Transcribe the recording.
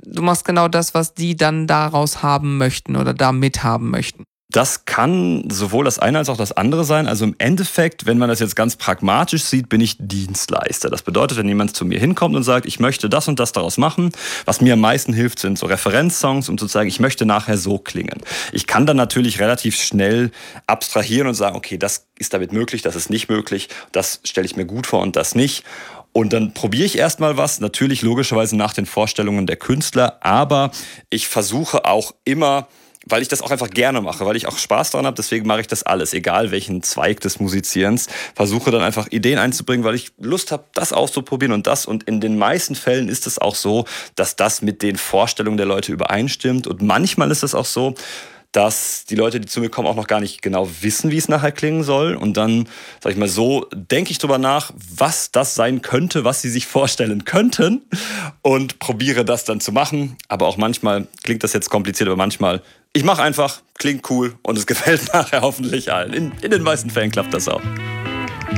du machst genau das, was die dann daraus haben möchten oder da mithaben möchten? Das kann sowohl das eine als auch das andere sein. Also im Endeffekt, wenn man das jetzt ganz pragmatisch sieht, bin ich Dienstleister. Das bedeutet, wenn jemand zu mir hinkommt und sagt, ich möchte das und das daraus machen, was mir am meisten hilft, sind so Referenzsongs, um zu zeigen, ich möchte nachher so klingen. Ich kann dann natürlich relativ schnell abstrahieren und sagen, okay, das ist damit möglich, das ist nicht möglich, das stelle ich mir gut vor und das nicht. Und dann probiere ich erstmal was, natürlich logischerweise nach den Vorstellungen der Künstler, aber ich versuche auch immer, weil ich das auch einfach gerne mache, weil ich auch Spaß daran habe, deswegen mache ich das alles, egal welchen Zweig des Musizierens, versuche dann einfach Ideen einzubringen, weil ich Lust habe, das auszuprobieren und das. Und in den meisten Fällen ist es auch so, dass das mit den Vorstellungen der Leute übereinstimmt. Und manchmal ist es auch so, dass die Leute, die zu mir kommen, auch noch gar nicht genau wissen, wie es nachher klingen soll. Und dann, sag ich mal so, denke ich drüber nach, was das sein könnte, was sie sich vorstellen könnten und probiere das dann zu machen. Aber auch manchmal klingt das jetzt kompliziert, aber manchmal, ich mache einfach, klingt cool und es gefällt nachher hoffentlich allen. In den meisten Fällen klappt das auch.